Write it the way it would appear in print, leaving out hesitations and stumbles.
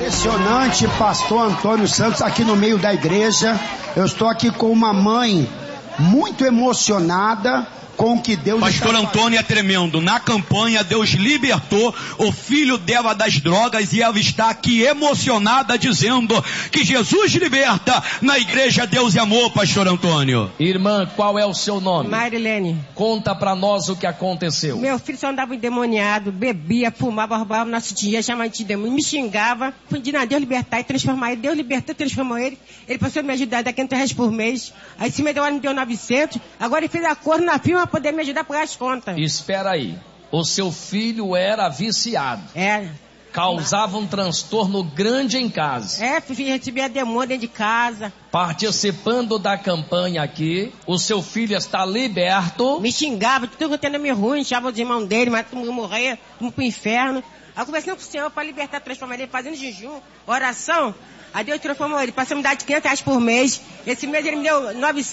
Impressionante, pastor Antônio Santos, aqui no meio da igreja. Eu estou aqui com uma mãe muito emocionada com o que Deus Pastor Antônio é tremendo. Na campanha, Deus libertou o filho dela das drogas e ela está aqui emocionada dizendo que Jesus liberta. Na igreja Deus é amor, pastor Antônio. Irmã, qual é o seu nome? Marilene. Conta pra nós o que aconteceu. Meu filho só andava endemoniado, bebia, fumava, roubava nosso dinheiro, chamava de demônio, me xingava. Pedi a Deus libertar e transformar ele. Deus libertou e transformou ele. Ele passou a me ajudar daqui R$500 por mês. Aí se me deu, me deu 900. Agora ele fez acordo na firma poder me ajudar a pagar as contas. Espera aí. O seu filho era viciado. É. Causava um transtorno grande em casa. É, recebia demônio dentro de casa. Participando da campanha aqui, o seu filho está liberto. Me xingava, tudo tendo me ruim, chamava os irmãos dele, mas todo mundo morrer, tudo pro inferno. Aí eu conversando com o Senhor para libertar, transformar ele, fazendo jejum, oração. Aí Deus transformou ele, passou a me dar de R$500 por mês. Esse mês ele me deu 900.